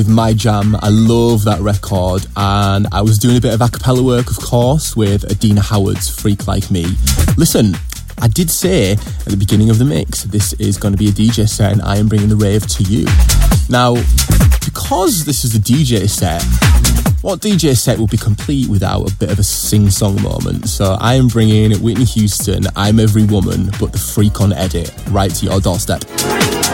with My Jam. I love that record, and I was doing a bit of a cappella work, of course, with Adina Howard's Freak Like Me. Listen, I did say at the beginning of the mix, this is going to be a DJ set and I am bringing the rave to you. Now, because this is a DJ set, what DJ set will be complete without a bit of a sing-song moment? So I am bringing Whitney Houston, I'm Every Woman, but the freak on edit, right to your doorstep.